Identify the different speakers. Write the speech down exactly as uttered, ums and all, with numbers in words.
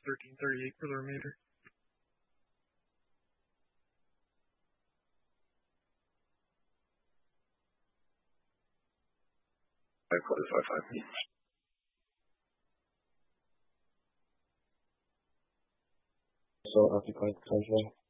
Speaker 1: thirteen thirty-eight for the remainder.
Speaker 2: Five close, five five.
Speaker 3: So occupied Sanjay.